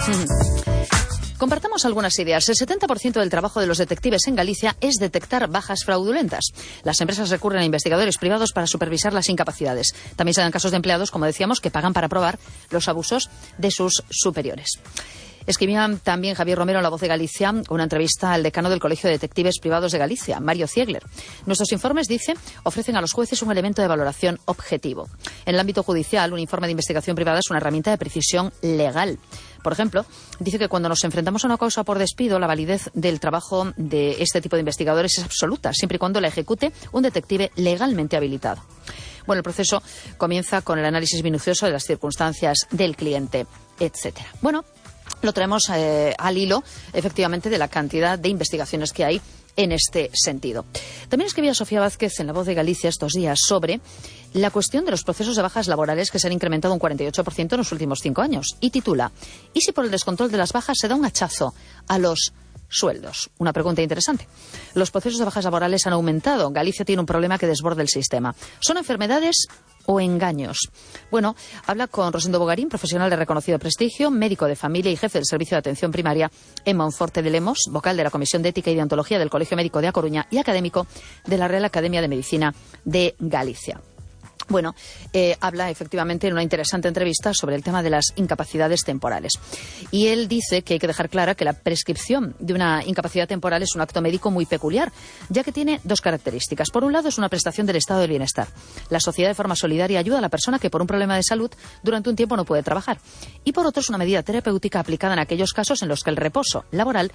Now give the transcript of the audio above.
Compartamos algunas ideas. El 70% del trabajo de los detectives en Galicia es detectar bajas fraudulentas. Las empresas recurren a investigadores privados para supervisar las incapacidades. También se dan casos de empleados, como decíamos, que pagan para probar los abusos de sus superiores. Escribía también Javier Romero en La Voz de Galicia una entrevista al decano del Colegio de Detectives Privados de Galicia, Mario Ziegler. Nuestros informes, dice, ofrecen a los jueces un elemento de valoración objetivo. En el ámbito judicial, un informe de investigación privada es una herramienta de precisión legal. Por ejemplo, dice que cuando nos enfrentamos a una causa por despido, la validez del trabajo de este tipo de investigadores es absoluta, siempre y cuando la ejecute un detective legalmente habilitado. Bueno, el proceso comienza con el análisis minucioso de las circunstancias del cliente, etcétera. Bueno, lo traemos al hilo, efectivamente, de la cantidad de investigaciones que hay en este sentido. También escribía Sofía Vázquez en La Voz de Galicia estos días sobre la cuestión de los procesos de bajas laborales que se han incrementado un 48% en los últimos 5 años. Y titula: ¿y si por el descontrol de las bajas se da un hachazo a los sueldos? Una pregunta interesante. Los procesos de bajas laborales han aumentado. Galicia tiene un problema que desborda el sistema. ¿Son enfermedades o engaños? Bueno, habla con Rosendo Bogarín, profesional de reconocido prestigio, médico de familia y jefe del Servicio de Atención Primaria en Monforte de Lemos, vocal de la Comisión de Ética y Deontología del Colegio Médico de A Coruña y académico de la Real Academia de Medicina de Galicia. Bueno, habla efectivamente en una interesante entrevista sobre el tema de las incapacidades temporales. Y él dice que hay que dejar clara que la prescripción de una incapacidad temporal es un acto médico muy peculiar, ya que tiene dos características. Por un lado, es una prestación del estado del bienestar. La sociedad de forma solidaria ayuda a la persona que por un problema de salud durante un tiempo no puede trabajar. Y por otro, es una medida terapéutica aplicada en aquellos casos en los que el reposo laboral